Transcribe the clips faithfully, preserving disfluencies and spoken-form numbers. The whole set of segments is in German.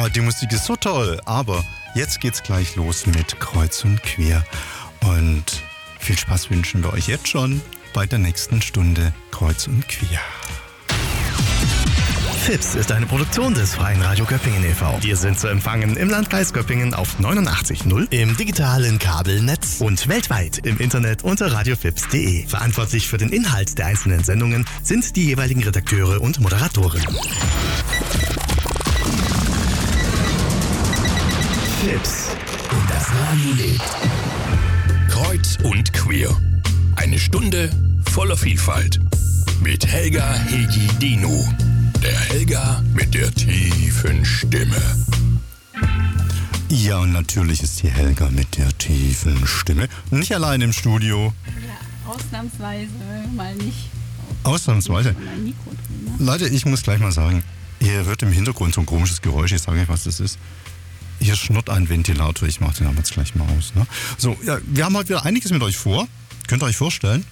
die Musik ist so toll. Aber jetzt geht's gleich los mit Kreuz und Quer. Und viel Spaß wünschen wir euch jetzt schon bei der nächsten Stunde Kreuz und Quer. Fips ist eine Produktion des Freien Radio Göppingen e V Wir sind zu empfangen im Landkreis Göppingen auf neunundachtzig Komma null, im digitalen Kabelnetz und weltweit im Internet unter radiofips punkt de. Verantwortlich für den Inhalt der einzelnen Sendungen sind die jeweiligen Redakteure und Moderatoren. Fips und das Radio lebt. Kreuz und Quer. Eine Stunde voller Vielfalt. Mit Helga Hegi Dino. Der Helga mit der tiefen Stimme. Ja, und natürlich ist die Helga mit der tiefen Stimme nicht allein im Studio. Ja, ausnahmsweise mal nicht. Ausnahmsweise. Mikro drin, ne? Leute, ich muss gleich mal sagen, ihr hört im Hintergrund so ein komisches Geräusch. Ich sage euch, was das ist. Hier schnurrt ein Ventilator. Ich mache den aber jetzt gleich mal aus. Ne? So, ja, wir haben heute wieder einiges mit euch vor. Könnt ihr euch vorstellen.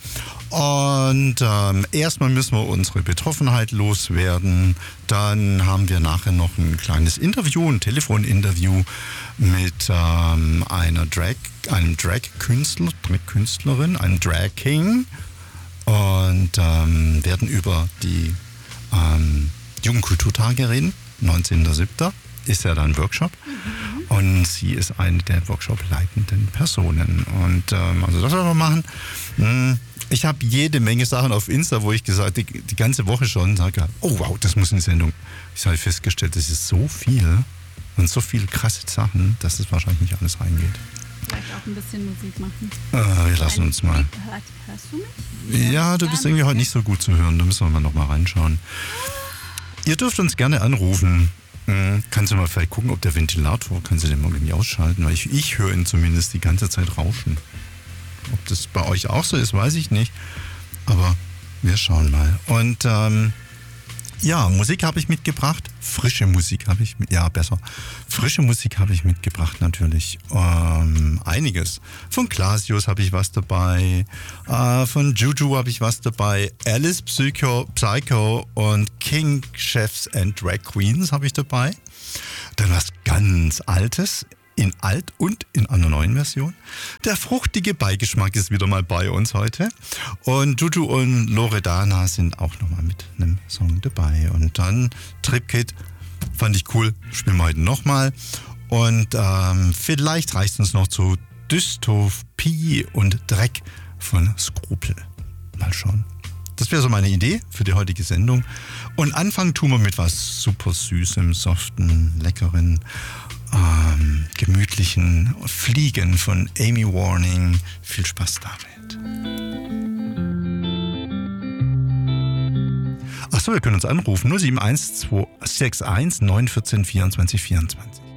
Und ähm, erstmal müssen wir unsere Betroffenheit loswerden. Dann haben wir nachher noch ein kleines Interview, ein Telefoninterview mit ähm, einer Drag, einem Drag-Künstler, Drag-Künstlerin, einem Drag-King. Und ähm, werden über die ähm, Jugendkulturtage reden. neunzehnter siebter ist ja dann ein Workshop. Mhm. Und sie ist eine der Workshop-leitenden Personen. Und ähm, also das werden wir machen. Ich habe jede Menge Sachen auf Insta, wo ich gesagt die, die ganze Woche schon sage, oh wow, das muss eine Sendung. Ich habe festgestellt, das ist so viel und so viele krasse Sachen, dass es wahrscheinlich nicht alles reingeht. Vielleicht auch ein bisschen Musik machen. Äh, wir lassen uns mal. Hört, hörst du mich? Ja, du bist irgendwie heute nicht so gut zu hören. Da müssen wir mal noch mal reinschauen. Ihr dürft uns gerne anrufen. Hm, kannst du mal vielleicht gucken, ob der Ventilator, kannst du den mal irgendwie ausschalten? Weil ich, ich höre ihn zumindest die ganze Zeit rauschen. Ob das bei euch auch so ist, weiß ich nicht. Aber wir schauen mal. Und ähm, ja, Musik habe ich mitgebracht. Frische Musik habe ich mit, ja besser. Frische Musik habe ich mitgebracht natürlich. Ähm, einiges. Von Clasius habe ich was dabei. Äh, von Juju habe ich was dabei. Alice Psycho, Psycho und King Chefs and Drag Queens habe ich dabei. Dann was ganz Altes. In alt und in einer neuen Version. Der fruchtige Beigeschmack ist wieder mal bei uns heute. Und Juju und Loredana sind auch nochmal mit einem Song dabei. Und dann Tripkit, fand ich cool, spielen wir heute nochmal. Und ähm, vielleicht reicht es uns noch zu Dystopie und Dreck von Skrupel. Mal schauen. Das wäre so meine Idee für die heutige Sendung. Und anfangen tun wir mit was super Süßem, soften, leckeren, ähm, gemütlichen Fliegen von Amy Warning. Viel Spaß damit. Achso, wir können uns anrufen. null sieben eins zwei sechs eins neun eins vier vierundzwanzig vierundzwanzig.